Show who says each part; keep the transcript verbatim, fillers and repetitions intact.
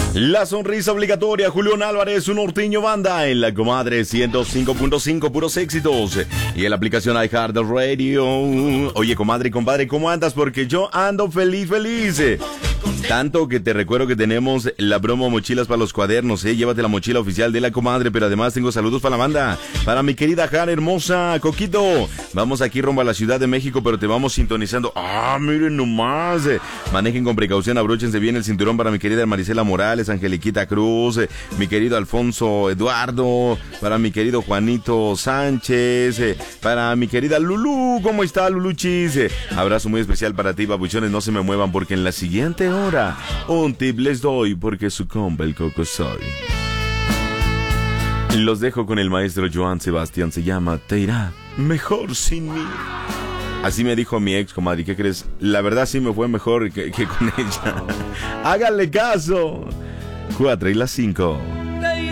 Speaker 1: La sonrisa obligatoria, Julián Álvarez, un norteño banda en la comadre ciento cinco punto cinco, puros éxitos. Y en la aplicación iHeartRadio. Oye, comadre y compadre, ¿cómo andas? Porque yo ando feliz, feliz. Tanto que te recuerdo que tenemos la promo mochilas para los cuadernos, ¿eh? Llévate la mochila oficial de la comadre, pero además tengo saludos para la banda. Para mi querida Jara hermosa, Coquito. Vamos aquí rumbo a la Ciudad de México, pero te vamos sintonizando. Ah, miren nomás. Manejen con precaución, abróchense bien el cinturón para mi querida Marisela Morales, Angeliquita Cruz, mi querido Alfonso Eduardo, para mi querido Juanito Sánchez, para mi querida Lulú. ¿Cómo está, Luluchis? Abrazo muy especial para ti, babuchones, no se me muevan porque en la siguiente hora un tip les doy porque su compa el Coco soy. Los dejo con el maestro Joan Sebastián, se llama Te irá mejor sin mí. Así me dijo mi ex, comadre, ¿qué crees? La verdad sí me fue mejor que, que con ella. Háganle caso. Cuatro y las cinco.